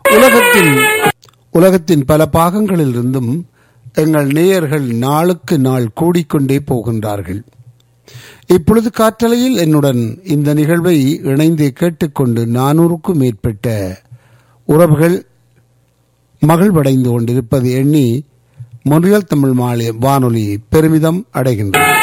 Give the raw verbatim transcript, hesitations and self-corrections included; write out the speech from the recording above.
உலகத்தின் உலகத்தின் பல பாகங்களில் இருந்தும் எங்கள் நேயர்கள் நாளுக்கு நாள் கூடிக்கொண்டே போகின்றார்கள். இப்பொழுது காற்றலையில் என்னுடன் இந்த நிகழ்வை இணைந்து கேட்டுக்கொண்டு நானூறுக்கும் மேற்பட்ட உறவுகள் மகிழ்வடைந்து கொண்டிருப்பது எண்ணி மொன்றியல் தமிழ் வானொலி பெருமிதம் அடைகின்றது.